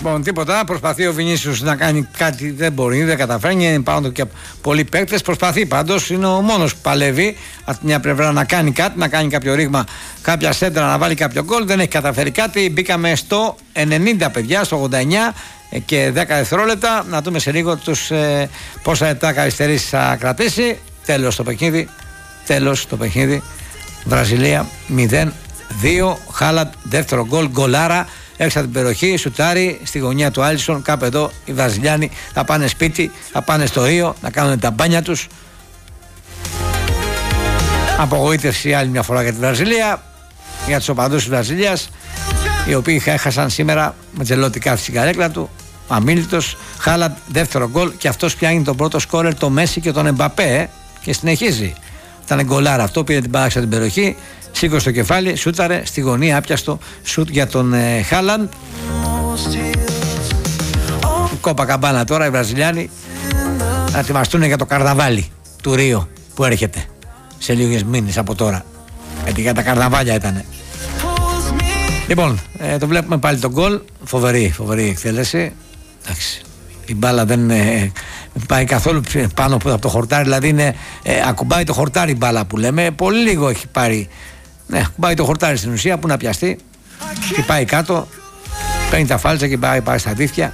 Λοιπόν, τίποτα. Προσπαθεί ο Βινίσιους να κάνει κάτι, δεν μπορεί, δεν καταφέρνει. Πάνω και πολλοί παίκτες. Προσπαθεί πάντως, είναι ο μόνος που παλεύει από μια πλευρά να κάνει κάτι, να κάνει κάποιο ρήγμα, κάποια σέντρα, να βάλει κάποιο γκολ. Δεν έχει καταφέρει κάτι. Μπήκαμε στο 90, παιδιά, στο 89 και 10 δευτερόλεπτα. Να δούμε σε λίγο πόσα λεπτά καθυστερήσεις θα κρατήσει. Τέλος το παιχνίδι. Τέλος το παιχνίδι. Βραζιλία 0-2. Χάλαντ, δεύτερο γκολ, γκολάρα. Έξω από την περιοχή, σουτάρει στη γωνία του Άλισον. Κάπου εδώ οι Βραζιλιάνοι θα πάνε σπίτι, θα πάνε στο Ρίο να κάνουν τα μπάνια τους. Απογοήτευση άλλη μια φορά για τη Βραζιλία, για τους οπαδούς της Βραζιλίας, οι οποίοι έχασαν σήμερα με Τζελότη κάθε στην καρέκλα του. Αμίλητος. Χάλαντ, δεύτερο γκολ, και αυτός πιάνει τον πρώτο σκόρερ, το Μέση και τον Εμπαπέ, και συνεχίζει. Ήταν γκολάρα αυτό, πήρε την μπάλα στην περιοχή. Σήκωσε το κεφάλι, σούταρε στη γωνία, άπιαστο σούτ για τον Χάλαντ. Κόπα καμπάνα τώρα οι Βραζιλιάνοι να ετοιμαστούν για το καρναβάλι του Ρίο που έρχεται σε λίγες μήνες από τώρα, γιατί για τα καρναβάλια ήτανε. Λοιπόν, το βλέπουμε πάλι τον γκολ. Φοβερή εκτέλεση. Εντάξει, η μπάλα δεν πάει καθόλου πάνω από το χορτάρι, δηλαδή ακουμπάει το χορτάρι η μπάλα που λέμε. Πολύ λίγο έχει πάρει. Ναι, ακουμπάει το χορτάρι στην ουσία, που να πιαστεί και πάει κάτω, παίρνει τα φάλτσα και πάει στα δίχτυα.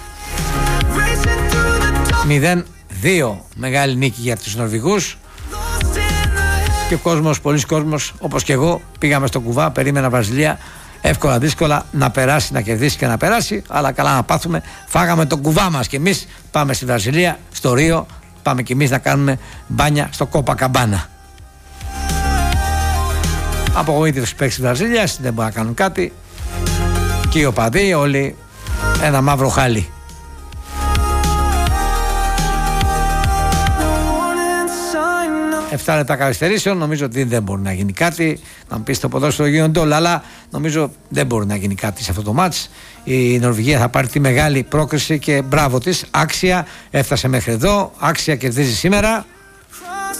0-2, μεγάλη νίκη για τους Νορβηγούς. Και ο κόσμος, πολλοί κόσμος, όπως και εγώ, πήγαμε στο κουβά, περίμενα Βραζιλία εύκολα δύσκολα να περάσει, να κερδίσει και να περάσει, αλλά καλά να πάθουμε. Φάγαμε τον κουβά μας και εμείς πάμε στη Βραζιλία, στο Ρίο, πάμε και εμείς να κάνουμε μπάνια στο Κόπα Καμπάνα. Απογοήτευση παίξει της Βραζίλιας, δεν μπορούν να κάνουν κάτι. Και οι οπαδοί όλοι ένα μαύρο χάλι. Εφτά λεπτά καθυστερήσεων, νομίζω ότι δεν μπορεί να γίνει κάτι. Να μου πεις το ποδόσφαιρο γίνονται όλα, αλλά νομίζω δεν μπορεί να γίνει κάτι σε αυτό το μάτς. Η Νορβηγία θα πάρει τη μεγάλη πρόκριση και μπράβο της, άξια, έφτασε μέχρι εδώ, άξια κερδίζει σήμερα.